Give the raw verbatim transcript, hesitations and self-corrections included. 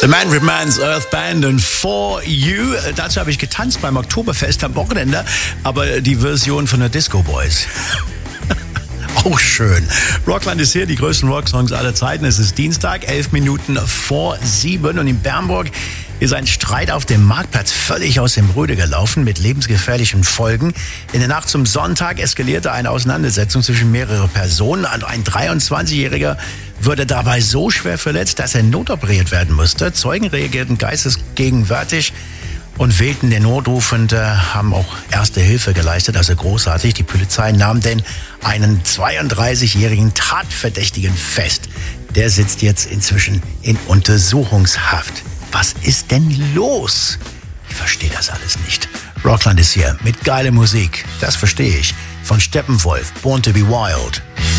The Manfred Mann's Earth Band und For You. Dazu habe ich getanzt beim Oktoberfest am Wochenende, aber die Version von der Disco Boys. Auch schön. Rockland ist hier, die größten Rocksongs aller Zeiten. Es ist Dienstag, elf Minuten vor sieben und in Bernburg ist ein Streit auf dem Marktplatz völlig aus dem Ruder gelaufen mit lebensgefährlichen Folgen. In der Nacht zum Sonntag eskalierte eine Auseinandersetzung zwischen mehreren Personen. Ein dreiundzwanzigjähriger wurde dabei so schwer verletzt, dass er notoperiert werden musste. Zeugen reagierten geistesgegenwärtig und wählten den Notruf und äh, haben auch erste Hilfe geleistet. Also großartig. Die Polizei nahm denn einen zweiunddreißigjährigen Tatverdächtigen fest. Der sitzt jetzt inzwischen in Untersuchungshaft. Was ist denn los? Ich verstehe das alles nicht. Rockland ist hier mit geiler Musik. Das verstehe ich. Von Steppenwolf, Born to be Wild.